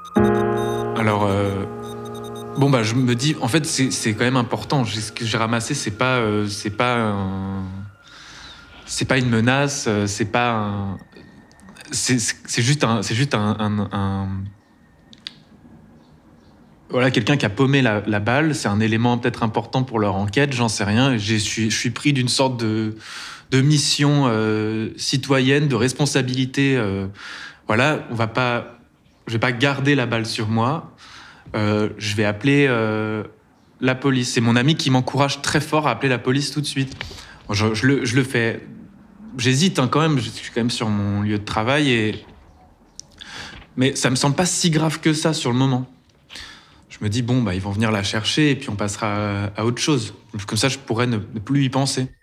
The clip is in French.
Alors, bon, bah, je me dis, en fait, c'est quand même important. Ce que j'ai ramassé, c'est pas une menace, c'est pas un, c'est juste voilà, quelqu'un qui a paumé la balle. C'est un élément peut-être important pour leur enquête, j'en sais rien. Je suis pris d'une sorte de mission citoyenne, de responsabilité. Voilà, je vais pas garder la balle sur moi. Je vais appeler la police. C'est mon ami qui m'encourage très fort à appeler la police tout de suite. Bon, je le fais. J'hésite hein, quand même. Je suis quand même sur mon lieu de travail mais ça me semble pas si grave que ça sur le moment. Je me dis bon bah ils vont venir la chercher et puis on passera à autre chose. Comme ça je pourrais ne plus y penser.